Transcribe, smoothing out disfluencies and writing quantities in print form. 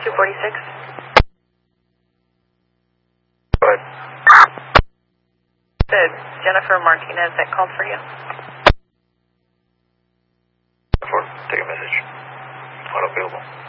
246. Go ahead. Jennifer Martinez that called for you. Take a message. Not available.